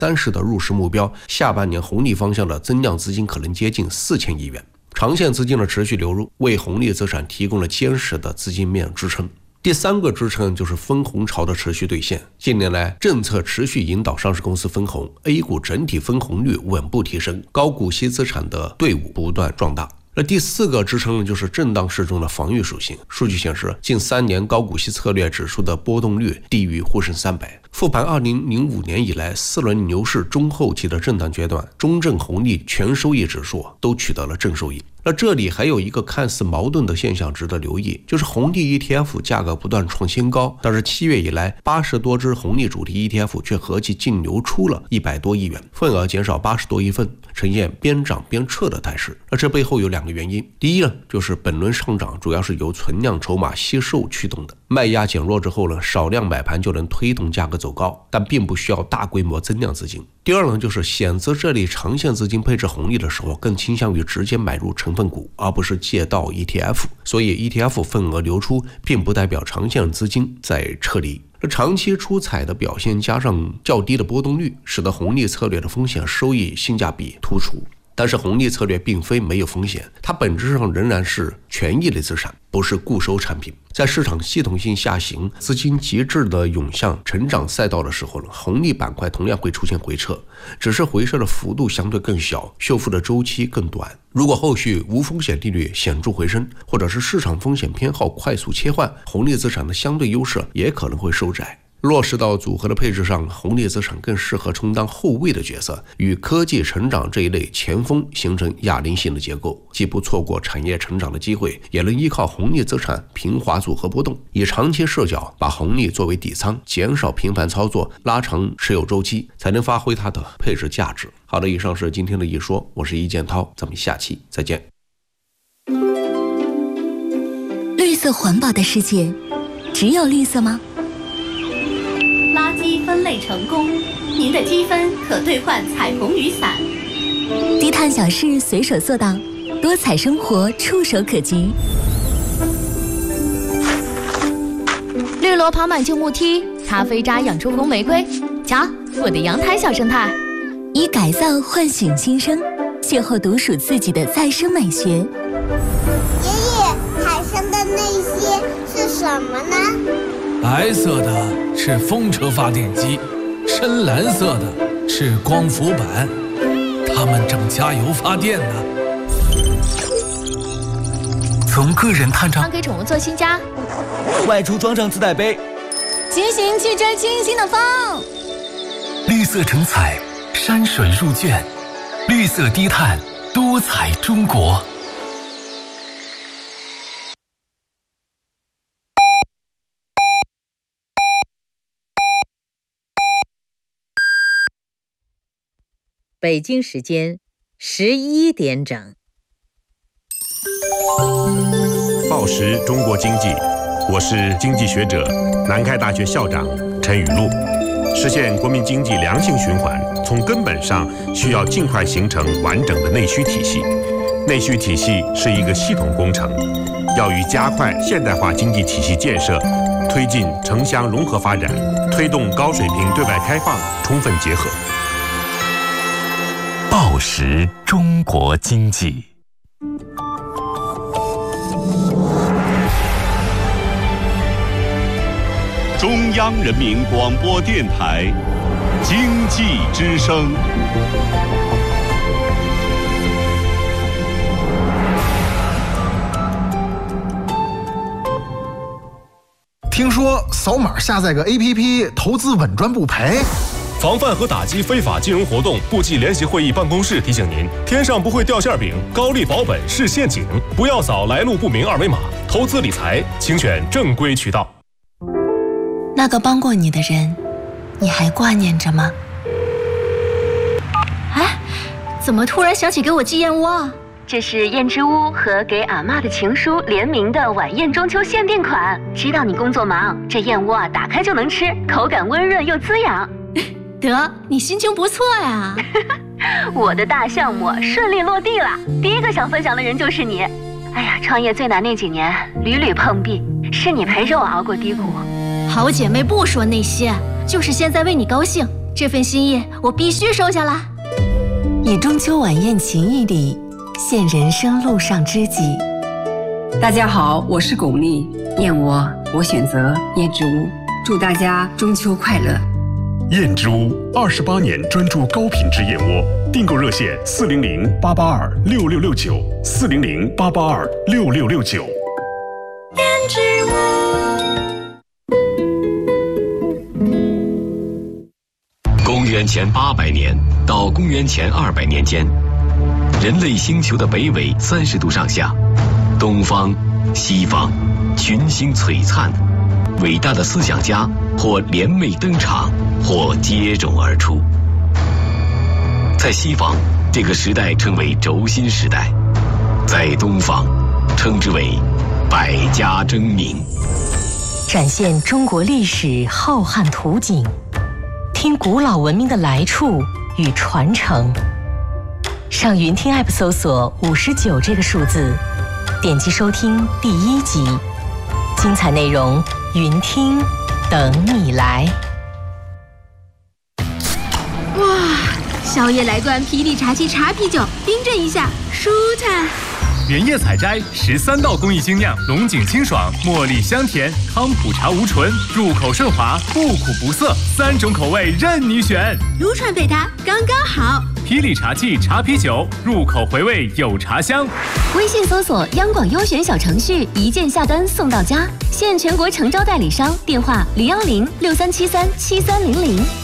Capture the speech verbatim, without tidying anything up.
当时的入市目标，下半年红利方向的增量资金可能接近四千亿元。长线资金的持续流入，为红利资产提供了坚实的资金面支撑。第三个支撑就是分红潮的持续兑现。近年来，政策持续引导上市公司分红 ，A 股整体分红率稳步提升，高股息资产的队伍不断壮大。那第四个支撑呢，就是震荡市中的防御属性。数据显示，近三年高股息策略指数的波动率低于沪深三百。复盘二零零五年以来四轮牛市中后期的震荡阶段，中证红利全收益指数都取得了正收益。那这里还有一个看似矛盾的现象值得留意，就是红利 E T F 价格不断创新高，但是七月以来八十多只红利主题 E T F 却合计净流出了一百多亿元，份额减少八十多亿份，呈现边涨边撤的态势。那这背后有两个原因，第一呢，就是本轮上涨主要是由存量筹码吸售驱动的，卖压减弱之后呢，少量买盘就能推动价格走高，但并不需要大规模增量资金。第二呢，就是险资这类长线资金配置红利的时候，更倾向于直接买入成分股，而不是借道 E T F， 所以 E T F 份额流出并不代表长线资金在撤离。长期出彩的表现加上较低的波动率，使得红利策略的风险收益性价比突出。但是红利策略并非没有风险，它本质上仍然是权益类资产，不是固收产品。在市场系统性下行，资金极致的涌向成长赛道的时候呢，红利板块同样会出现回撤，只是回撤的幅度相对更小，修复的周期更短。如果后续无风险利率显著回升，或者是市场风险偏好快速切换，红利资产的相对优势也可能会收窄。落实到组合的配置上，红利资产更适合充当后卫的角色，与科技成长这一类前锋形成哑铃型的结构，既不错过产业成长的机会，也能依靠红利资产平滑组合波动，以长期视角把红利作为底仓，减少频繁操作，拉长持有周期，才能发挥它的配置价值。好的，以上是今天的一说，我是易建涛，咱们下期再见。 绿色环保的世界，只有绿色吗？ 垃圾分类成功，您的积分可兑换彩虹雨伞。 低碳小事随手做到，多彩生活触手可及。 绿萝跑满旧木梯，咖啡渣养出红玫瑰。瞧，我的阳台小生态。 以改造唤醒新生，邂逅独属自己的再生美学。 爷爷，海上的那些是什么呢？ 白色的是风车发电机，深蓝色的是光伏板，它们正加油发电呢。 从个人探长帮给宠物做新家， 外出装上自带杯， 骑行去追清新的风。 绿色成彩，山水入卷，绿色低碳，多彩中国。 北京时间十一点整。 报时中国经济，我是经济学者、南开大学校长陈雨露。实现国民经济良性循环，从根本上需要尽快形成完整的内需体系。内需体系是一个系统工程，要与加快现代化经济体系建设、推进城乡融合发展、推动高水平对外开放充分结合。 报时中国经济， 中央人民广播电台经济之声。 听说扫码下载个 A P P， 投资稳赚不赔。 防范和打击非法金融活动部际联席会议办公室提醒您：天上不会掉馅饼，高利保本是陷阱，不要扫来路不明二维码。投资理财，请选正规渠道。 那个帮过你的人，你还挂念着吗？ 哎，怎么突然想起给我寄燕窝啊？ 这是燕之屋和给阿嬷的情书联名的晚宴中秋限定款。知道你工作忙，这燕窝啊打开就能吃，口感温润又滋养。 得，你心情不错呀。 我的大项目顺利落地了，第一个想分享的人就是你。哎呀，创业最难那几年屡屡碰壁，是你陪着我熬过低谷。 好姐妹不说那些，就是现在为你高兴。 这份心意我必须收下啦。 以中秋晚宴情谊礼，献人生路上知己。 大家好，我是巩俐，燕窝我选择燕之屋，祝大家中秋快乐。 燕之屋二十八年专注高品质燕窝，订购热线四零零八八二六六六九四零零八八二六六六九。 燕之屋。 公元前八百年到公元前二百年间，人类星球的北纬三十度上下，东方、西方群星璀璨，伟大的思想家或联袂登场，或接踵而出。在西方，这个时代称为轴心时代；在东方，称之为百家争鸣。 展现中国历史浩瀚图景，听古老文明的来处与传承。上云听 App 搜索五十九这个数字，点击收听第一集，精彩内容云听等你来。 哇，宵夜来罐啤力茶七茶啤酒，冰镇一下，舒坦。 原叶采摘，十三道工艺精酿，龙井清爽，茉莉香甜，康普茶无醇，入口顺滑，不苦不涩，三种口味任你选。 撸串配它刚刚好。 啤力茶器茶啤酒，入口回味有茶香。 微信搜索央广优选小程序，一键下单送到家。现全国诚招代理商，电话零幺零六三七三七三零零。